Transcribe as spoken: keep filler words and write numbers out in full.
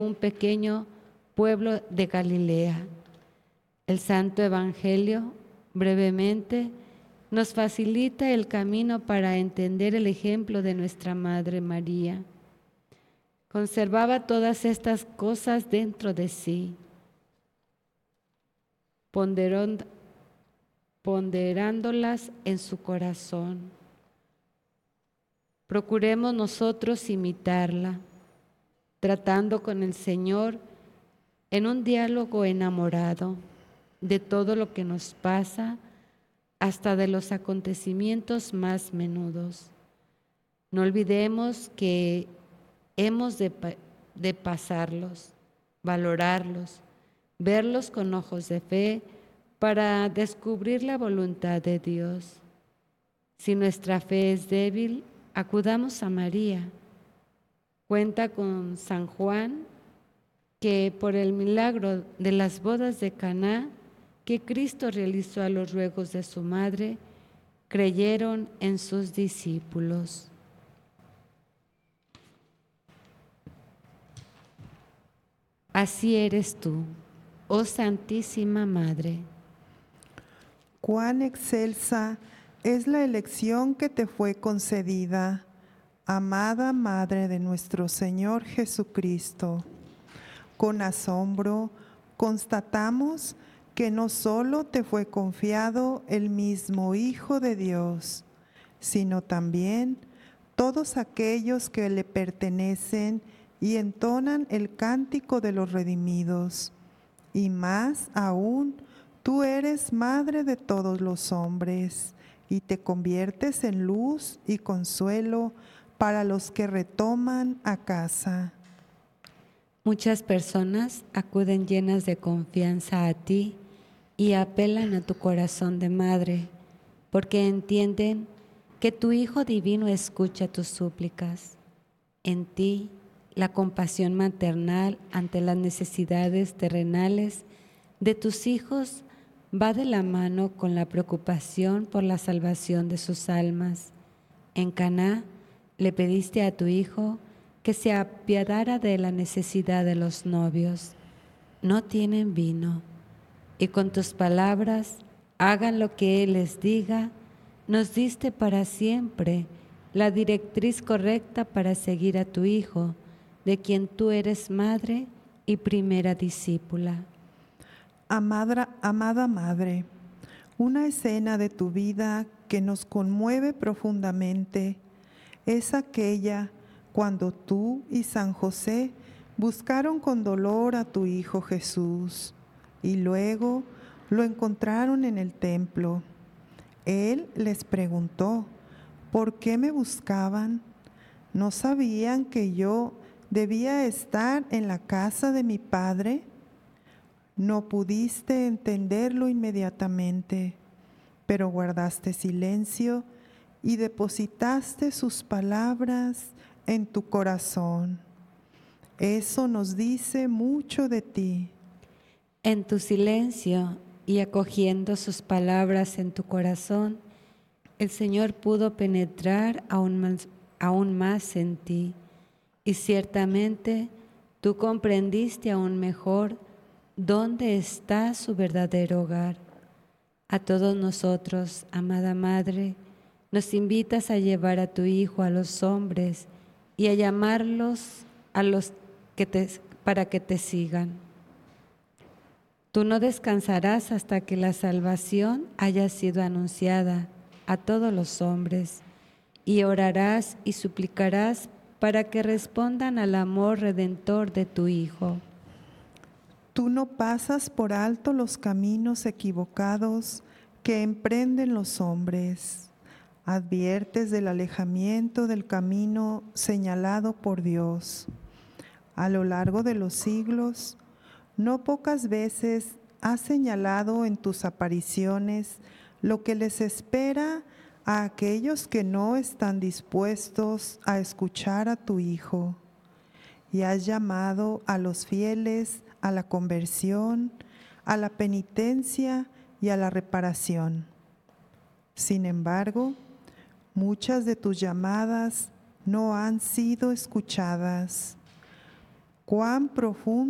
un pequeño pueblo de Galilea. El Santo Evangelio, brevemente, nos facilita el camino para entender el ejemplo de nuestra Madre María. Conservaba todas estas cosas dentro de sí, ponderando, ponderándolas en su corazón. Procuremos nosotros imitarla, tratando con el Señor en un diálogo enamorado de todo lo que nos pasa, hasta de los acontecimientos más menudos. No olvidemos que hemos de, de pasarlos, valorarlos, verlos con ojos de fe para descubrir la voluntad de Dios. Si nuestra fe es débil, acudamos a María. Cuenta con San Juan que por el milagro de las bodas de Caná que Cristo realizó a los ruegos de su madre, creyeron en sus discípulos. Así eres tú, oh Santísima Madre. Cuán excelsa es la elección que te fue concedida, amada Madre de nuestro Señor Jesucristo. Con asombro constatamos que no solo te fue confiado el mismo Hijo de Dios, sino también todos aquellos que le pertenecen y entonan el cántico de los redimidos. Y más aún, tú eres Madre de todos los hombres, y te conviertes en luz y consuelo para los que retoman a casa. Muchas personas acuden llenas de confianza a ti y apelan a tu corazón de madre, porque entienden que tu Hijo Divino escucha tus súplicas. En ti, la compasión maternal ante las necesidades terrenales de tus hijos va de la mano con la preocupación por la salvación de sus almas. En Caná le pediste a tu Hijo que se apiadara de la necesidad de los novios. No tienen vino, y con tus palabras, hagan lo que Él les diga, nos diste para siempre la directriz correcta para seguir a tu Hijo, de quien tú eres madre y primera discípula. Amada, amada Madre, una escena de tu vida que nos conmueve profundamente es aquella cuando tú y San José buscaron con dolor a tu Hijo Jesús y luego lo encontraron en el templo. Él les preguntó, ¿por qué me buscaban? ¿No sabían que yo debía estar en la casa de mi Padre? No pudiste entenderlo inmediatamente, pero guardaste silencio y depositaste sus palabras en tu corazón. Eso nos dice mucho de ti. En tu silencio y acogiendo sus palabras en tu corazón, el Señor pudo penetrar aún más, aún más en ti, y ciertamente tú comprendiste aún mejor dónde está su verdadero hogar. A todos nosotros, amada Madre, nos invitas a llevar a tu Hijo a los hombres y a llamarlos a los que te, para que te sigan. Tú no descansarás hasta que la salvación haya sido anunciada a todos los hombres, y orarás y suplicarás para que respondan al amor redentor de tu Hijo. Tú no pasas por alto los caminos equivocados que emprenden los hombres. Adviertes del alejamiento del camino señalado por Dios. A lo largo de los siglos, no pocas veces has señalado en tus apariciones lo que les espera a aquellos que no están dispuestos a escuchar a tu Hijo, y has llamado a los fieles a la conversión, a la penitencia y a la reparación. Sin embargo, muchas de tus llamadas no han sido escuchadas. cuán profundo